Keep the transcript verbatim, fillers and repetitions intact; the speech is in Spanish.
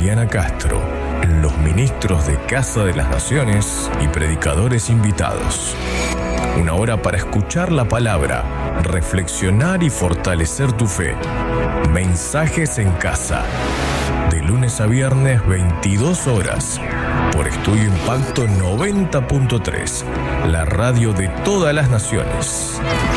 Mariana Castro, los ministros de Casa de las Naciones y predicadores invitados. Una hora para escuchar la palabra, reflexionar y fortalecer tu fe. Mensajes en Casa. De lunes a viernes, veintidós horas. Por Estudio Impacto noventa punto tres. La radio de todas las naciones.